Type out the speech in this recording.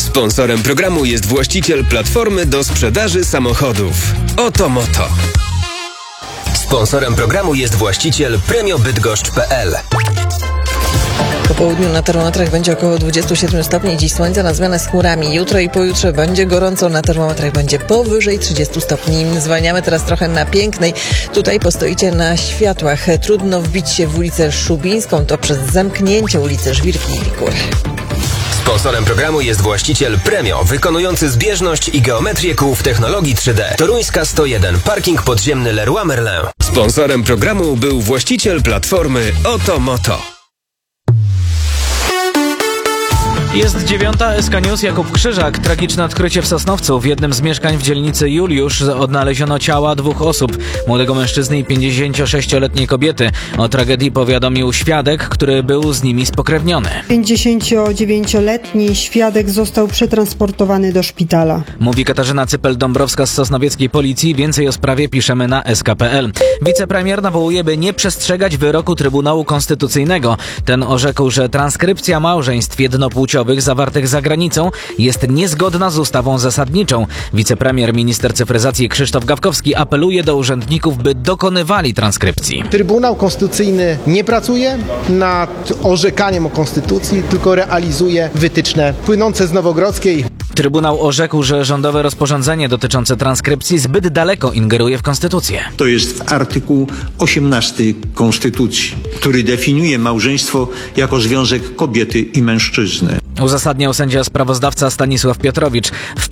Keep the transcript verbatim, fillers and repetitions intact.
Sponsorem programu jest właściciel platformy do sprzedaży samochodów Otomoto. Sponsorem programu jest właściciel premio bydgoszcz kropka p l. Po południu na termometrach będzie około dwadzieścia siedem stopni, dziś słońce na zmianę z chmurami. Jutro i pojutrze będzie gorąco, na termometrach będzie powyżej trzydziestu stopni. Zwalniamy teraz trochę na Pięknej. Tutaj postoicie na światłach. Trudno wbić się w ulicę Szubińską, to przez zamknięcie ulicy Żwirki i Wikury. Sponsorem programu jest właściciel Premio, wykonujący zbieżność i geometrię kół w technologii trzy D. Toruńska sto jeden, parking podziemny Leroy Merlin. Sponsorem programu był właściciel platformy Otomoto. Jest dziewiąta, S K News, Jakub Krzyżak. Tragiczne odkrycie w Sosnowcu. W jednym z mieszkań w dzielnicy Juliusz odnaleziono ciała dwóch osób. Młodego mężczyzny i pięćdziesięciosześcioletniej kobiety. O tragedii powiadomił świadek, który był z nimi spokrewniony. pięćdziesięciodziewięcioletni świadek został przetransportowany do szpitala. Mówi Katarzyna Cypel-Dąbrowska z sosnowieckiej policji. Więcej o sprawie piszemy na s k kropka p l. Wicepremier nawołuje, by nie przestrzegać wyroku Trybunału Konstytucyjnego. Ten orzekł, że transkrypcja małżeństw jednopłciowych zawartych za granicą jest niezgodna z ustawą zasadniczą. Wicepremier, minister cyfryzacji Krzysztof Gawkowski apeluje do urzędników, by dokonywali transkrypcji. Trybunał Konstytucyjny nie pracuje nad orzekaniem o Konstytucji, tylko realizuje wytyczne płynące z Nowogrodzkiej. Trybunał orzekł, że rządowe rozporządzenie dotyczące transkrypcji zbyt daleko ingeruje w konstytucję. To jest artykuł osiemnasty Konstytucji, który definiuje małżeństwo jako związek kobiety i mężczyzny. Uzasadniał sędzia sprawozdawca Stanisław Piotrowicz. W